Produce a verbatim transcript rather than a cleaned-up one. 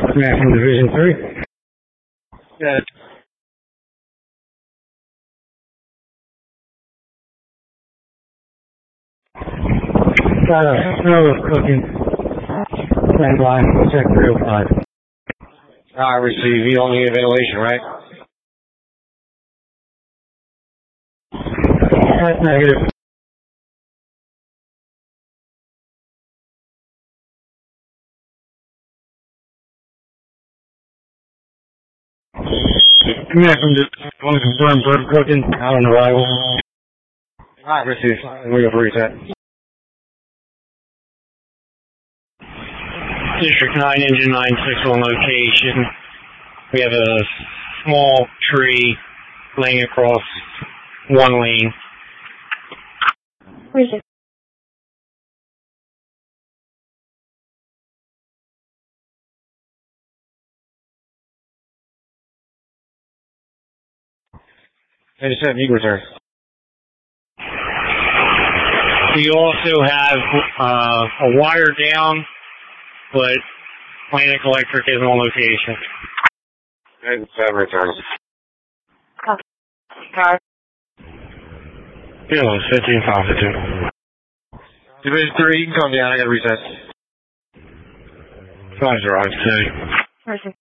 Command from Division three. Yeah. Got a snow cooking. Stand by. Check three oh five. I receive. You don't need a ventilation, right? That's negative. Command from the one confirmed bird cooking. Out on arrival. I receive. We go for reset. District nine, Engine nine six on location. We have a small tree laying across one lane. Reset. eighty-seven, you return. We also have uh, a wire down, but Atlantic Electric is on location. eighty-seven returns. Copy. Car. Yeah, fifteen positive. Division three, you can come down. I got to reset. Roger, I'd say. Reset.